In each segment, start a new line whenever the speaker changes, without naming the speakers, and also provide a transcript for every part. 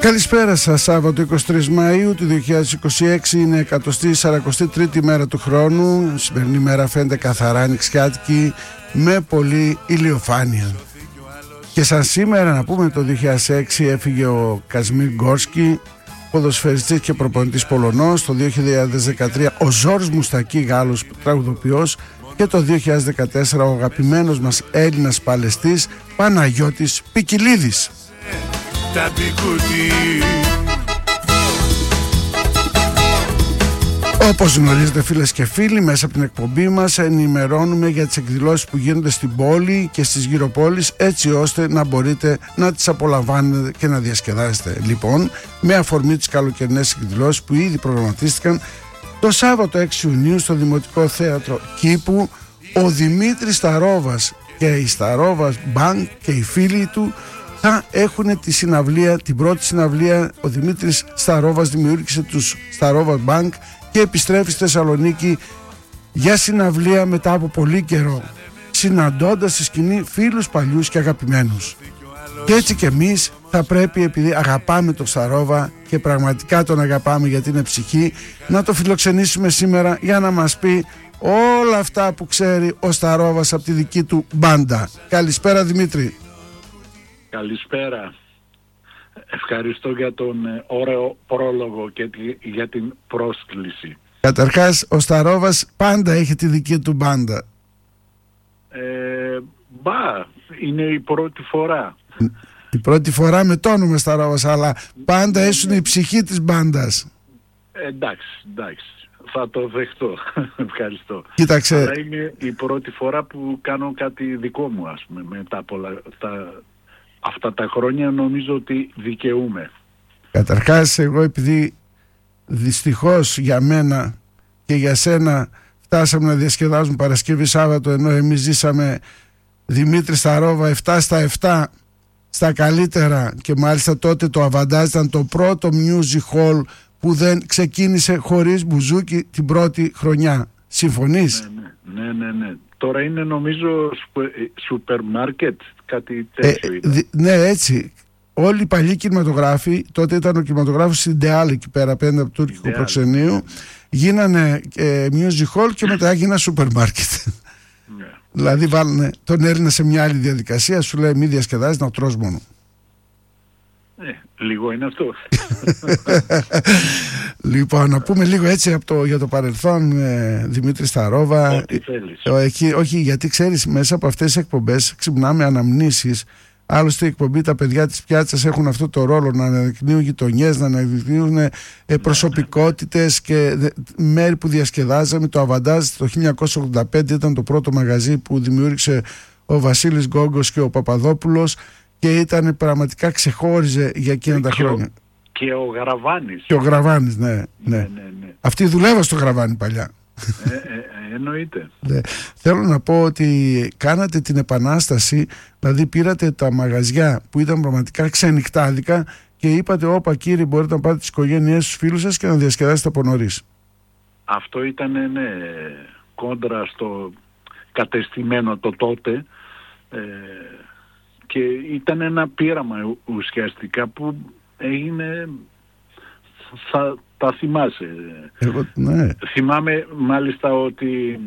Καλησπέρα σας. Σάββατο 23 Μαΐου του 2026 είναι 143η μέρα του χρόνου. Σημερινή μέρα φαίνεται καθαρά ανοιξιάτικη με πολύ ηλιοφάνεια. Και σαν σήμερα να πούμε το 2006 έφυγε ο Καζμίρ Γκόρσκι, ποδοσφαιριστής και προπονητής Πολωνός. Το 2013 ο Ζόρζ Μουστακί, Γάλλος τραγουδοποιός. Και το 2014 ο αγαπημένος μας Έλληνας παλαιστής Παναγιώτης Πικιλίδης. Όπως γνωρίζετε φίλες και φίλοι, μέσα από την εκπομπή μας ενημερώνουμε για τις εκδηλώσεις που γίνονται στην πόλη και στις γύρω πόλεις, έτσι ώστε να μπορείτε να τις απολαμβάνετε και να διασκεδάσετε. Λοιπόν, με αφορμή τις καλοκαιρινές εκδηλώσεις που ήδη προγραμματίστηκαν, το Σάββατο 6 Ιουνίου στο Δημοτικό Θέατρο Κήπου, ο Δημήτρης Σταρόβας και η Σταρόβας Bank και οι φίλοι του θα έχουν τη συναυλία, την πρώτη συναυλία. Ο Δημήτρης Σταρόβας δημιούργησε τους Σταρόβας Bank και επιστρέφει στη Θεσσαλονίκη για συναυλία μετά από πολύ καιρό, συναντώντας στη σκηνή φίλους παλιούς και αγαπημένους. Και έτσι και εμείς θα πρέπει, επειδή αγαπάμε τον Σταρόβα και πραγματικά τον αγαπάμε γιατί είναι ψυχή, να το φιλοξενήσουμε σήμερα για να μας πει όλα αυτά που ξέρει ο Σταρόβας από τη δική του μπάντα. Καλησπέρα Δημήτρη.
Καλησπέρα. Ευχαριστώ για τον ωραίο πρόλογο και για την πρόσκληση.
Καταρχάς ο Σταρόβας πάντα έχει τη δική του μπάντα.
Είναι η πρώτη φορά.
Η πρώτη φορά με το όνομα Σταρόβας, αλλά πάντα ήσουν η ψυχή της μπάντας.
Εντάξει. Θα το δεχτώ. Ευχαριστώ.
Κοίταξε.
Αλλά είναι η πρώτη φορά που κάνω κάτι δικό μου, ας πούμε. Μετά από αυτά τα χρόνια νομίζω ότι δικαιούμαι.
Καταρχάς εγώ, επειδή δυστυχώς για μένα και για σένα φτάσαμε να διασκεδάζουμε Παρασκευή Σάββατο, ενώ εμείς ζήσαμε Δημήτρη Σταρόβα 7 στα 7 στα καλύτερα, και μάλιστα τότε το Αβαντάζ ήταν το πρώτο music hall που δεν ξεκίνησε χωρίς μπουζούκι την πρώτη χρονιά. Συμφωνείς?
Ναι. Τώρα είναι νομίζω σούπερ μάρκετ, κάτι τέτοιο
ναι, έτσι. Όλοι οι παλιοί κινηματογράφοι, τότε ήταν ο κινηματογράφος Ιντεάλ εκεί πέρα απέναντι από το τουρκικό προξενείο, γίνανε music hall και μετά έγιναν σούπερ μάρκετ. Δηλαδή βάλανε τον Έλληνα σε μια άλλη διαδικασία, σου λέει μη διασκεδάζεις, να τρως μόνο.
Λίγο είναι αυτό.
Λοιπόν, να πούμε λίγο έτσι για το παρελθόν, Δημήτρη Σταρόβα.
Ό,τι θέλεις.
Όχι, γιατί ξέρεις, μέσα από αυτές τις εκπομπές ξυπνάμε αναμνήσεις. Άλλωστε η εκπομπή, τα παιδιά της πιάτσας έχουν αυτό το ρόλο, να αναδεικνύουν γειτονιές, να αναδεικνύουν προσωπικότητες και μέρη που διασκεδάζαμε. Το Αβαντάζ το 1985 ήταν το πρώτο μαγαζί που δημιούργησε ο Βασίλης Γκόγκος και ο Παπαδόπουλος και ήταν πραγματικά, ξεχώριζε για εκείνα τα χρόνια.
Και ο Γραβάνης.
Και ο Γραβάνης, ναι. Αυτοί δουλεύαν στο Γραβάνι παλιά.
Εννοείται.
Θέλω να πω ότι κάνατε την επανάσταση, δηλαδή πήρατε τα μαγαζιά που ήταν πραγματικά ξενυχτάδικα και είπατε όπα κύριοι, μπορείτε να πάτε τις οικογένειές, τους φίλους σας και να διασκεδάσετε από νωρίς.
Αυτό ήταν κόντρα στο κατεστημένο το τότε, και ήταν ένα πείραμα ουσιαστικά που έγινε, τα θυμάσαι.
Ναι.
Θυμάμαι μάλιστα ότι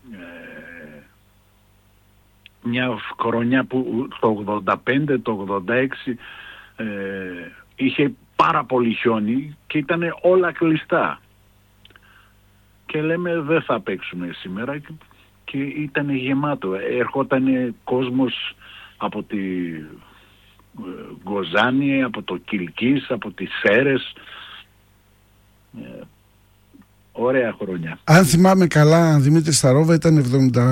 μια χρονιά που το 85, το 86 είχε πάρα πολύ χιόνι και ήταν όλα κλειστά. Και λέμε δεν θα παίξουμε σήμερα και ήταν γεμάτο. Ερχόταν κόσμος από τη Γκοζάνη, από το Κιλκής, από τις Σέρες. Ωραία χρόνια. Αν
θυμάμαι καλά, Δημήτρη Σταρόβα, ήταν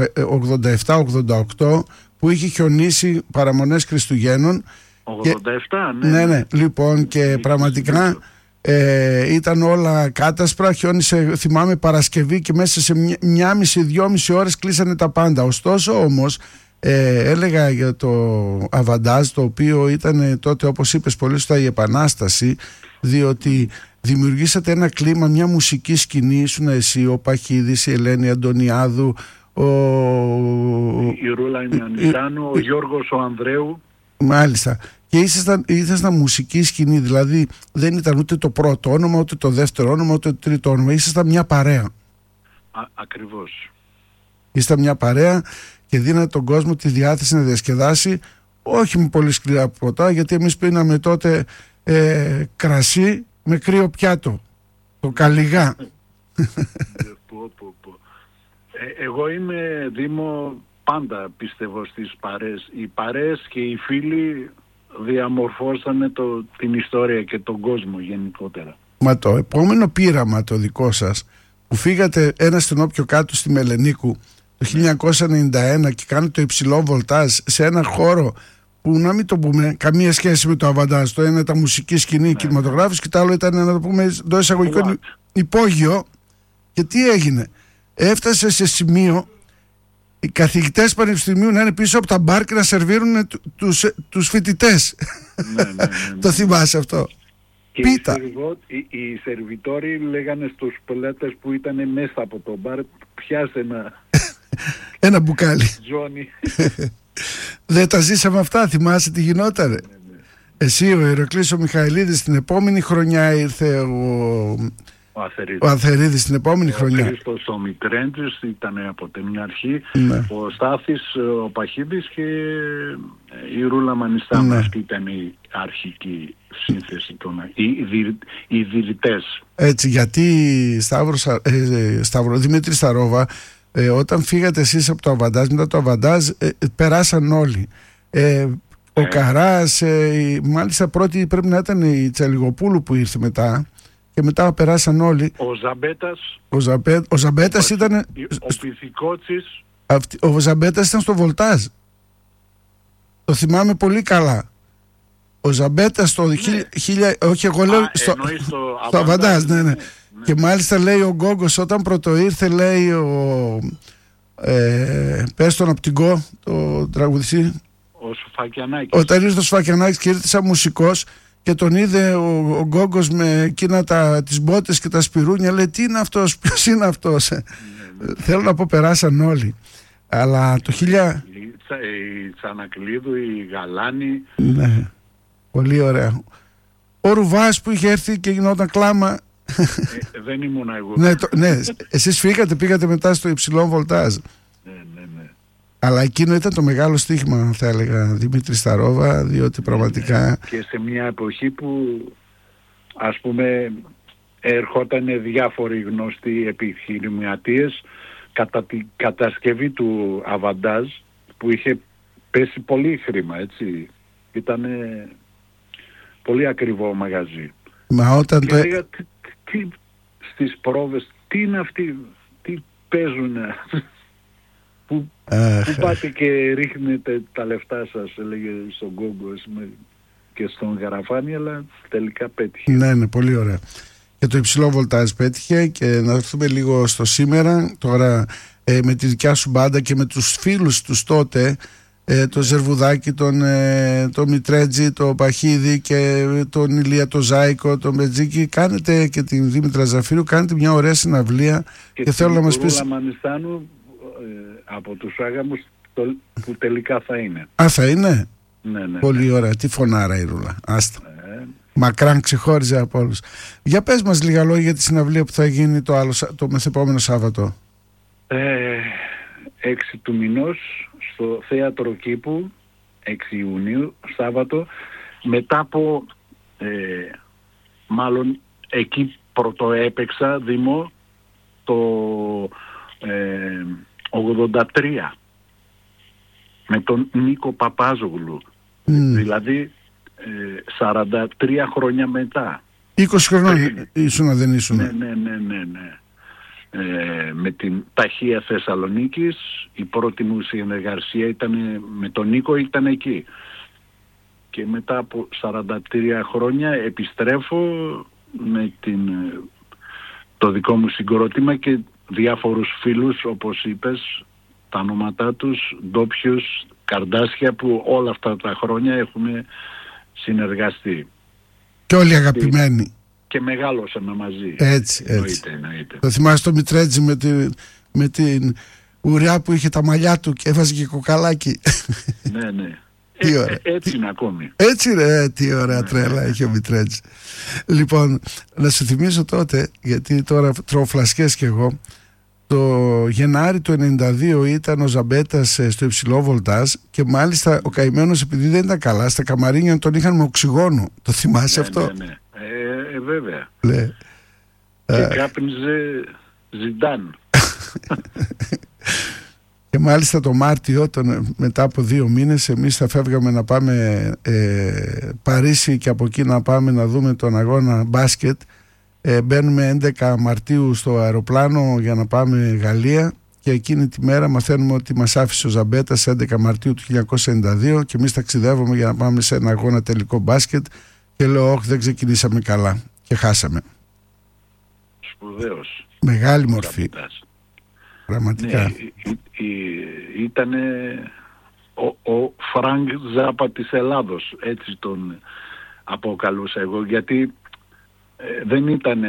87-88 που είχε χιονίσει παραμονές Χριστουγέννων.
87,
ναι. Λοιπόν, και πραγματικά ήταν όλα κάτασπρα, χιόνισε, θυμάμαι Παρασκευή, και μέσα σε 1,5-2,5 ώρες κλείσανε τα πάντα. Ωστόσο όμως έλεγα για το Αβαντάζ, το οποίο ήταν τότε, όπως είπες πολύ σωστά, η επανάσταση, διότι δημιουργήσατε ένα κλίμα, μια μουσική σκηνή. Ήσουν εσύ, ο Παχίδης, η Ελένη Αντωνιάδου,
η Ρούλα Ιμιανιστάνου, ο Γιώργος ο Ανδρέου.
Μάλιστα. Και ήσασταν μουσική σκηνή, δηλαδή δεν ήταν ούτε το πρώτο όνομα, ούτε το δεύτερο όνομα, ούτε το τρίτο όνομα. Ήσασταν μια παρέα.
Ακριβώς.
Ήσασταν μια παρέα και δίνατε τον κόσμο τη διάθεση να διασκεδάσει, όχι με πολύ σκληρά ποτά, γιατί εμείς πίναμε τότε κρασί με κρύο πιάτο, το καλιγά.
Εγώ είμαι, Δήμο, πάντα πιστεύω στις παρέες. Οι παρέες και οι φίλοι διαμορφώσανε την ιστορία και τον κόσμο γενικότερα.
Μα το επόμενο πείραμα το δικό σας, που φύγατε ένα στενόπιο κάτω στη Μελενίκου το 1991 και κάνετε το υψηλό βολτάζ σε ένα χώρο που, να μην το πούμε, καμία σχέση με το Αβαντάζ. Το ένα ήταν μουσική σκηνή, κινηματογράφηση, και το άλλο ήταν, να το πούμε εντό εισαγωγικών, υπόγειο. Και τι έγινε? Έφτασε σε σημείο οι καθηγητές πανεπιστημίου να είναι πίσω από τα μπαρ και να σερβίρουν τους φοιτητές. Ναι. Το θυμάσαι αυτό?
Και οι σερβιτόροι λέγανε στους πελάτες που ήταν μέσα από το μπαρ, πιάσε
ένα μπουκάλι.
Τζόνι.
Δεν τα ζήσαμε αυτά? Θυμάσαι τι γινότανε? Ναι. Εσύ, ο Ηρακλής ο Μιχαηλίδης, την επόμενη χρονιά ήρθε ο Αθερίδης την επόμενη χρονιά.
Ο Χρήστος ο Μητρέντζης ήταν από την αρχή, ναι. Ο Στάθης ο Παχίδης και η Ρούλα Μανιστά μας, που ήταν η αρχική σύνθεση των οι διδυτές.
Έτσι, γιατί Δημήτρη Σταρόβα, όταν φύγατε εσείς από το Αβαντάζ, μετά το Αβαντάζ περάσαν όλοι. Ο Καράς, μάλιστα πρώτη πρέπει να ήταν η Τσαλιγοπούλου που ήρθε μετά. Και μετά περάσαν όλοι. Ο Ζαμπέτας ήταν.
Ο Πυθικότσης.
Ο Ζαμπέτας ήταν στο βολτάζ. Το θυμάμαι πολύ καλά. Ο Ζαμπέτας στο. Όχι, εγώ λέω. Στο Αβαντάζ, ναι. Και μάλιστα λέει ο Γκόγκος, όταν πρωτοήρθε, λέει πες τον απ' την Κο, το τραγουδιστή.
Ο Σουφακιανάκης.
Όταν ήρθε ο Σουφακιανάκης και ήρθε σαν μουσικός, και τον είδε ο Γκόγκος με εκείνα τις μπότες και τα σπυρούνια, λέει τι είναι αυτός, ποιος είναι αυτός? Θέλω να πω περάσαν όλοι. Αλλά το
η Τσανακλείδου, η Γαλάνη.
Ναι, πολύ ωραία. Ο Ρουβάς που είχε έρθει και γινόταν κλάμα.
Δεν ήμουν εγώ.
Ναι, εσείς φύγατε, πήγατε μετά στο υψηλό βολτάζ.
Ναι.
Αλλά εκείνο ήταν το μεγάλο στοίχημα, θα έλεγα, Δημήτρη Σταρόβα, διότι πραγματικά...
Και σε μια εποχή που, ας πούμε, ερχόταν διάφοροι γνωστοί επιχειρηματίες κατά την κατασκευή του Αβαντάζ, που είχε πέσει πολύ χρήμα, έτσι. Ήταν πολύ ακριβό μαγαζί.
Μα όταν
και έλεγα, τι στις πρόβες, τι είναι αυτοί, τι παίζουν... Που πάτε και ρίχνετε τα λεφτά σας, έλεγε στον Γκόγκο και στον Γαραφάνη, αλλά τελικά πέτυχε.
Ναι, πολύ ωραία. Και το υψηλό βολτάζ πέτυχε. Και να έρθουμε λίγο στο σήμερα. Τώρα με τη δικιά σου μπάντα και με τους φίλους τους τότε, τον Ζερβουδάκη, τον Μητρέτζη, τον Παχίδη και τον Ηλία τον Ζάικο, τον Μπετζίκη, κάνετε, και την Δήμητρα Ζαφύρου, κάνετε μια ωραία συναυλία και θέλω να μας πεις...
από τους Άγαμους που τελικά θα είναι.
Θα είναι?
Ναι.
Πολύ ωραία. Τι φωνάρα η Ρούλα. Άστα. Μακράν ξεχώριζε από όλους. Για πες μας λίγα λόγια για τη συναυλία που θα γίνει το μεθεπόμενο Σάββατο.
6 του μηνός στο Θέατρο Κήπου, 6 Ιουνίου, Σάββατο, μετά από μάλλον εκεί πρωτοέπαιξα, Δήμο, το 83 με τον Νίκο Παπάζογλου, δηλαδή 43 χρόνια μετά.
20 χρονών ήσουν, δεν ήσουν?
Ναι. Με την Ταχεία Θεσσαλονίκης, η πρώτη μου συνεργασία ήταν με τον Νίκο, ήταν εκεί. Και μετά από 43 χρόνια επιστρέφω με το δικό μου συγκρότημα και διάφορους φίλους, όπως είπες, τα ονόματά τους, ντόπιους, καρδάσια, που όλα αυτά τα χρόνια έχουμε συνεργαστεί.
Και όλοι αγαπημένοι.
Και μεγάλωσαμε μαζί.
Έτσι.
Εννοείται.
Το θυμάσαι το Μητρέτζι με την ουριά που είχε τα μαλλιά του και έβαζε και κοκαλάκι.
Ναι. Έτσι είναι ακόμη.
Έτσι ρε, τι ωραία τρέλα έχει ο Μητρέτης. Λοιπόν, να σου θυμίσω τότε, γιατί τώρα τρώω φλασκές κι εγώ, το Γενάρη του 92 ήταν ο Ζαμπέτας στο υψηλό βολτάζ και μάλιστα ο καημένος, επειδή δεν ήταν καλά, στα καμαρίνια τον είχαν με οξυγόνο. Το θυμάσαι αυτό?
Ναι. Βέβαια.
Ναι.
Και κάπνιζε Ζιντάν.
Και μάλιστα το Μάρτιο, μετά από 2 μήνες, εμείς θα φεύγαμε να πάμε Παρίσι και από εκεί να πάμε να δούμε τον αγώνα μπάσκετ. Μπαίνουμε 11 Μαρτίου στο αεροπλάνο για να πάμε Γαλλία και εκείνη τη μέρα μαθαίνουμε ότι μας άφησε ο Ζαμπέτας 11 Μαρτίου του 1992 και εμείς ταξιδεύουμε για να πάμε σε ένα αγώνα τελικό μπάσκετ και λέω όχι, δεν ξεκινήσαμε καλά και χάσαμε.
Σπουδαίος.
Μεγάλη μορφή. Πραγματικά.
Ναι, ήταν ο Φρανκ Ζάπα της Ελλάδος, έτσι τον αποκαλούσα εγώ, γιατί δεν ήταν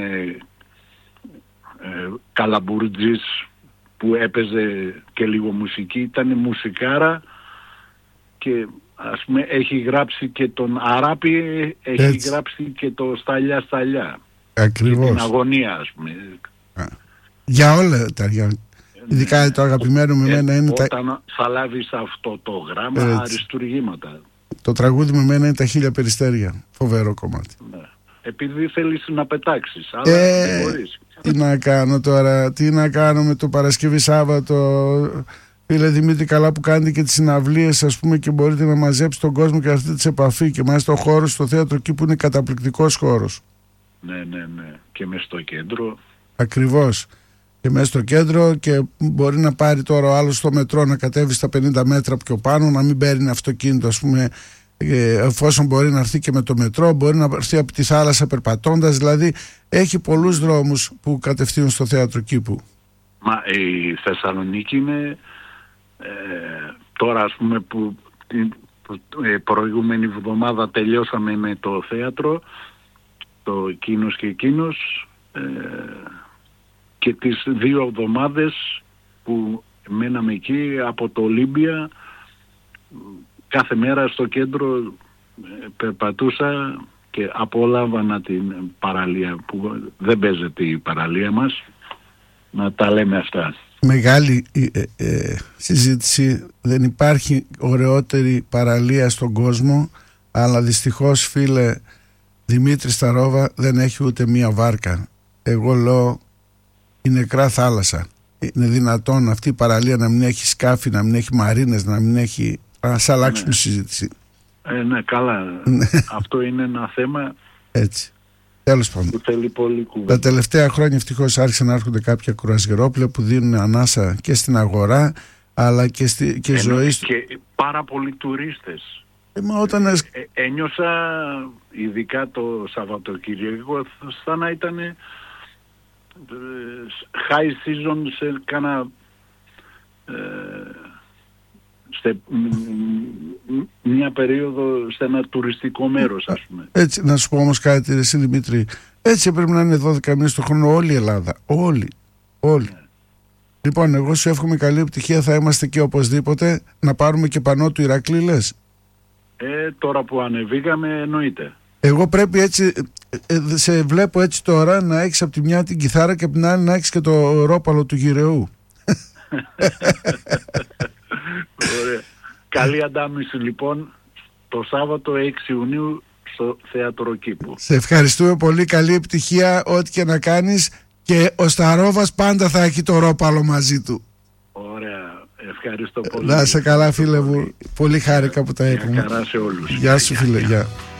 καλαμπούρτζης που έπαιζε και λίγο μουσική, ήταν μουσικάρα και ας πούμε έχει γράψει και τον Αράπη, έχει έτσι γράψει και το Σταλιά.
Ακριβώς.
Και την Αγωνία, ας πούμε.
Για όλα τα ειδικά το αγαπημένο με μένα είναι
όταν θα λάβεις αυτό το γράμμα, αριστουργήματα.
Το τραγούδι με μένα είναι τα 1000 περιστέρια. Φοβερό κομμάτι.
Ναι. Επειδή θέλεις να πετάξεις, αλλά δεν μπορείς.
Τι να κάνω τώρα, τι να κάνω με το Παρασκευή Σάββατο, φίλε Δημήτρη, καλά που κάνετε και τις συναυλίες, ας πούμε, και μπορείτε να μαζέψετε τον κόσμο και να έρθετε σε επαφή και μάλιστα ο χώρος στο θέατρο εκεί που είναι καταπληκτικός χώρος.
Ναι. Και μες στο κέντρο.
Ακριβώς. Και μέσα στο κέντρο και μπορεί να πάρει τώρα ο άλλος στο μετρό να κατέβει στα 50 μέτρα πιο πάνω, να μην παίρνει αυτοκίνητο, ας πούμε, εφόσον μπορεί να έρθει και με το μετρό, μπορεί να έρθει από τη θάλασσα περπατώντας, δηλαδή έχει πολλούς δρόμους που κατευθύνουν στο θέατρο κήπου. Μα
η Θεσσαλονίκη είναι τώρα, ας πούμε, που την προηγούμενη εβδομάδα τελειώσαμε με το θέατρο, το εκείνος και εκείνος, και τις 2 εβδομάδες που μέναμε εκεί από το Ολύμπια, κάθε μέρα στο κέντρο περπατούσα και απολάμβανα την παραλία, που δεν παίζεται η παραλία μας, να τα λέμε αυτά.
Μεγάλη συζήτηση, δεν υπάρχει ωραιότερη παραλία στον κόσμο, αλλά δυστυχώς, φίλε Δημήτρη Σταρόβα, δεν έχει ούτε μία βάρκα. Εγώ λέω η νεκρά θάλασσα. Είναι δυνατόν αυτή η παραλία να μην έχει σκάφη, να μην έχει μαρίνες, να μην έχει... Ας αλλάξουμε συζήτηση.
Ναι, καλά. Αυτό είναι ένα θέμα.
Έτσι. Τέλος πάντων.
Που θέλει πολύ κουβέντα.
Τα τελευταία χρόνια ευτυχώς άρχισαν να έρχονται κάποια κουρασγερόπλαια που δίνουν ανάσα και στην αγορά, αλλά και ζωή.
Και πάρα πολλοί τουρίστες. Ένιωσα ειδικά το Σαββατοκύριακο σαν να ήταν high season σε κάνα μια περίοδο σε ένα τουριστικό μέρος, ας πούμε.
Έτσι, να σου πω όμως κάτι, εσύ Δημήτρη, έτσι πρέπει να είναι 12 μήνες το χρόνο όλη η Ελλάδα, όλοι. Λοιπόν, εγώ σου εύχομαι καλή επιτυχία, θα είμαστε και οπωσδήποτε. Να πάρουμε και πανό του Ηρακλή, λες?
Τώρα που ανεβήκαμε, εννοείται.
Εγώ πρέπει έτσι, σε βλέπω έτσι τώρα, να έχεις από τη μια την κιθάρα και από την άλλη να έχεις και το ρόπαλο του Γυρεού.
Ωραία. Καλή αντάμιση λοιπόν το Σάββατο 6 Ιουνίου στο Θέατρο Κήπου.
Σε ευχαριστούμε πολύ, καλή επιτυχία ό,τι και να κάνεις, και ο Σταρόβας πάντα θα έχει το ρόπαλο μαζί του.
Ωραία, ευχαριστώ πολύ.
Να είσαι καλά, φίλε μου, πολύ χάρηκα που τα είπαμε.
Μια χαρά σε όλους.
Γεια σου, φίλε, γεια.